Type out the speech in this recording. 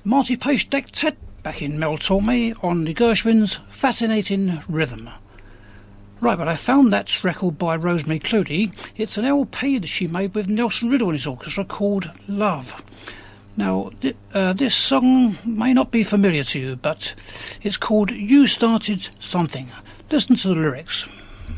Marty Page Dectet back in Mel Torme on the Gershwin's Fascinating Rhythm. Right, well, I found that record by Rosemary Clooney. It's an LP that she made with Nelson Riddle and his orchestra called Love. Now, this song may not be familiar to you, but it's called You Started Something. Listen to the lyrics.